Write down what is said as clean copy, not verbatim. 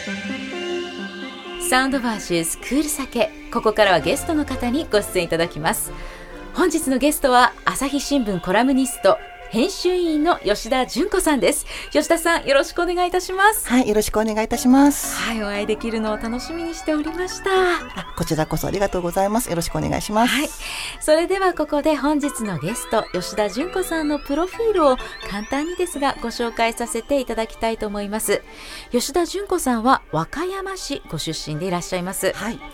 サウンドバーシュースクール酒、ここからはゲストの方にご出演いただきます。本日のゲストは朝日新聞コラムニスト編集員の吉田純子さんです。吉田さん、よろしくお願いいたします。 はい、よろしくお願いいたします。 はい、お会いできるのを楽しみにしておりました。 こちらこそありがとうございます。よろしくお願いします。 はい、それではここで本日のゲスト吉田純子さんのプロフィールを簡単にですがご紹介させていただきたいと思います。吉田純子さんは和歌山市ご出身でいらっしゃいます。 はい。